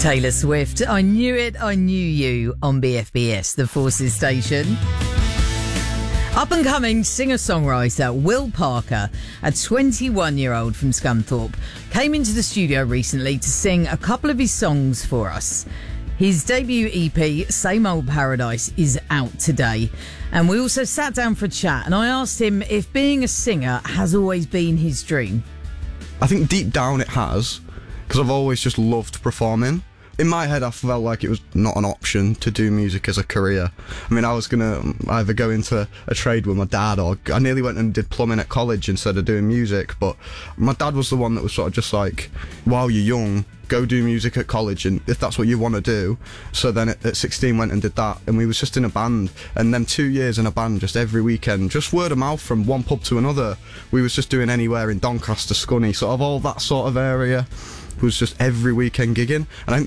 Taylor Swift, I Knew It, I Knew You on BFBS, the Forces station. Up-and-coming singer-songwriter Will Parker, a 21-year-old from Scunthorpe, came into the studio recently to sing a couple of his songs for us. His debut EP, Same Old Paradise, is out today. And we also sat down for a chat and I asked him if being a singer has always been his dream. I think deep down it has, because I've always just loved performing. In my head, I felt like it was not an option to do music as a career. I mean, I was going to either go into a trade with my dad, or I nearly went and did plumbing at college instead of doing music. But my dad was the one that was sort of just like, while you're young, go do music at college, and if that's what you want to do. So then at 16 went and did that, and we was just in a band, and then 2 years in a band, just every weekend, just word of mouth from one pub to another. We was just doing anywhere in Doncaster, Scunny, sort of all that sort of area. Was just every weekend gigging, and I think